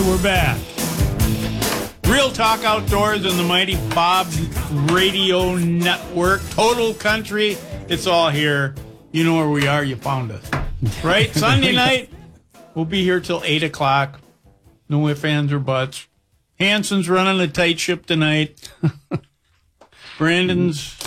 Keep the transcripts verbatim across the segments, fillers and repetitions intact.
we're back. Real Talk Outdoors and the Mighty Bob Radio Network. Total Country. It's all here. You know where we are. You found us. Right? Sunday night, we'll be here till eight o'clock. No ifs, ands, or buts. Hanson's running a tight ship tonight. Brandon's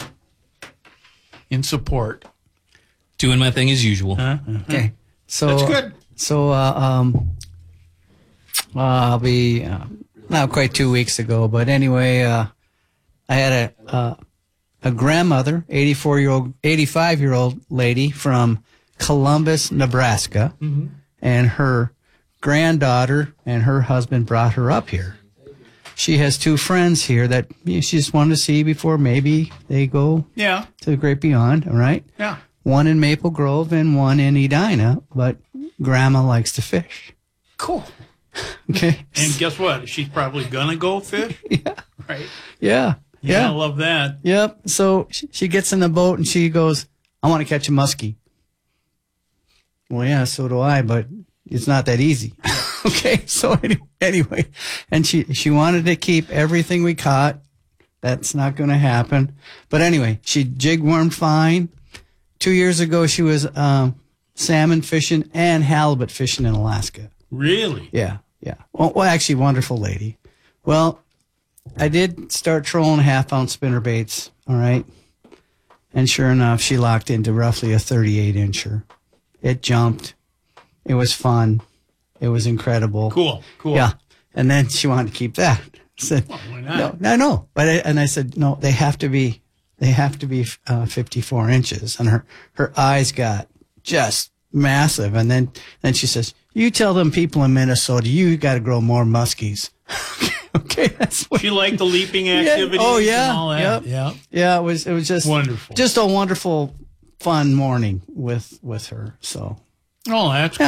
in support. Doing my thing as usual. Huh? Okay. So, That's good. So, uh, um, uh, I'll be, uh, not quite two weeks ago, but anyway, uh, I had a, uh, a grandmother, eighty-four-year-old, eighty-five-year-old lady from Columbus, Nebraska, mm-hmm. and her granddaughter and her husband brought her up here. She has two friends here that you know, she just wanted to see before maybe they go Yeah. to the great beyond, all right? Yeah. One in Maple Grove and one in Edina, but Grandma likes to fish. Cool. Okay. And guess what? She's probably going to go fish. Yeah. Right. Yeah. Yeah. Yeah. I love that. Yep. So she, she gets in the boat and she goes, I want to catch a muskie. Well, yeah, so do I, but it's not that easy. Okay. So any- anyway, and she, she wanted to keep everything we caught. That's not going to happen. But anyway, she jig wormed fine. Two years ago, she was um, salmon fishing and halibut fishing in Alaska. Really? Yeah, yeah. Well, well, actually, wonderful lady. Well, I did start trolling half-ounce spinner baits, all right? And sure enough, she locked into roughly a thirty-eight incher. It jumped. It was fun. It was incredible. Cool, cool. Yeah. And then she wanted to keep that. I said, well, why not? no, no, no. But I, and I said, no, they have to be, they have to be uh, fifty-four inches. And her, her eyes got just massive. And then, then she says, you tell them people in Minnesota, you got to grow more muskies. Okay. That's what She liked the leaping activities. Yeah. Oh, yeah. And all that. Yep. Yeah. Yeah. It was, it was just Wonderful. just a wonderful, fun morning with, with her. So. Oh, that's